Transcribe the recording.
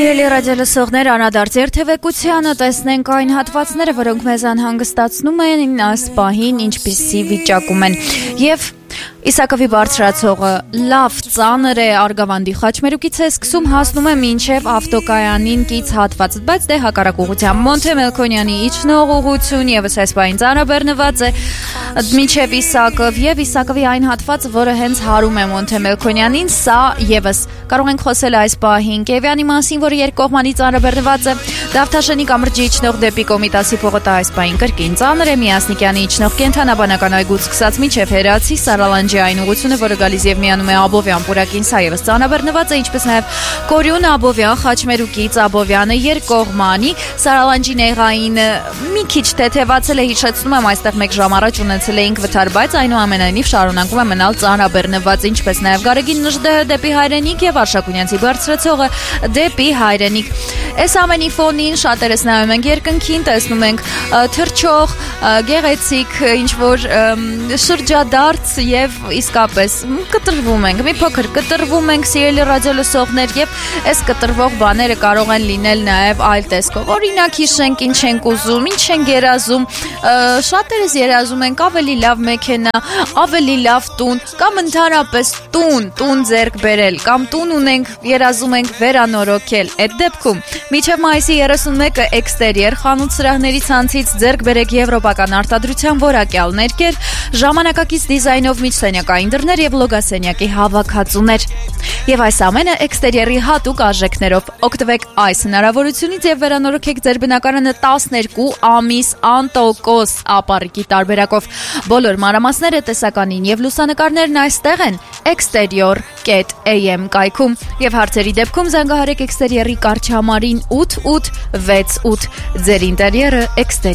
Սիրելի ռադիոլսողներ, անդրադարձ երթևեկությանը տեսնենք այն հատվածները, որոնք մեզ անհանգստացնում են այս պահին, ինչպիսի վիճակում են։ Եվ Իսակովի բարձրացողը լավ ծանր է, Արգավանդի խաչմերուկից է սկսում, հասնում է մինչև ավտոկայանին կից հատված, բայց դե հակառակ ուղղությամբ Մոնթե Մելքոնյանի իջնող ուղղություն եւս այս պահին ծանրաբեռնված է մինչև Իսակով եւ Իսակովի այն հատվածը, որը հենց հարում է Մոնթե Մելքոնյանին, սա եւս կարող ենք խոսել այս պահին Կևյանի մասին, որը երկկողմանի ծանրաբեռնված է, Դավթաշենի կամրջի իջնող դեպի Կոմիտասի փողոցը այս պահին կրկին ծանր է, Միասնիկյանի իջնող կենթանաբանական այգուց սկսած մինչև Հերացի Սարալանջի այն ուղղությունը, որը գալիս եւ միանում է Աբովյան պուրակին, սա եւս ծանրաբեռնված է, ինչպես նաեւ Կորյուն Աբովյան խաչմերուկից Աբովյանը երկկողմանի, Սարալանջի նեղային մի քիչ թեթևացել է, հիշեցնում եմ, այստեղ 1 ժամ առաջ ունեցել էինք վթար, բայց այնուամենայնիվ շարունակում է մնալ ծանրաբեռնված, ինչպես նաեւ Գարեգին Նժդեհը դեպի Հայրենիք եւ Արշակունյանցի բարձրացողը դեպի Հայրենիք։ Այս ամենի ֆոնին շատերս նայում ենք երկնքին, տեսնում ենք թռչող, գեղեցիկ, ինչ որ շրջադարձ եւ իսկապես կտրվում ենք, մի փոքր կտրվում ենք, սիրելի ռադիոլսողներ, եւ այս կտրվող բաները կարող են լինել նաեւ այլ տեսքով։ Օրինակ հիշենք ինչ ենք ուզում, ինչ ենք երազում, շատերս երազում ենք ավելի լավ մեքենա, ավելի լավ տուն, կամ ընդհանրապես տուն ձեռք բերել, կամ տուն ունենք, երազում ենք վերանորոգել։ Այդ դեպքում մինչև մայիսի 31-ը էքստերիեր խանութ սրահների ցանցից ձեռք բերեք եվրոպական արտադրության որակյալ ներկեր, ժամանակակից դիզայնով միջսենյակային դռներ եւ լոգասենյակի հավաքածուներ։ Եվ այս ամենը էքստերիերի հատուկ արժեքներով։ Օգտվեք այս հնարավորությունից եւ վերանորոգեք ձեր բնակարանը 12 ամիս անտոկոս ապառիկի տարբերակով։ Բոլոր մանրամասները, տեսականին եւ լուսանկարներն այստեղ են exterior.am կայքում եւ հարցերի դեպքում զանգահարեք էքստերիերի կարճ համարին 8868։ Ձեր ինտերիերը էքստերիոր